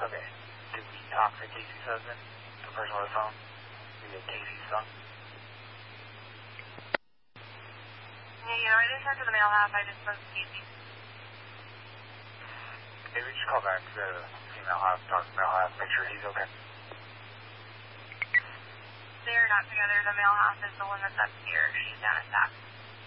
Okay. Did we talk to Casey's husband? The person on the phone? We get Casey's son? Yeah, I didn't talk to the male half, I just spoke to Casey. Maybe we should call back to the female half, talk to the male half, make sure he's okay. They're not together, the male half is the one that's upstairs, she's down at that.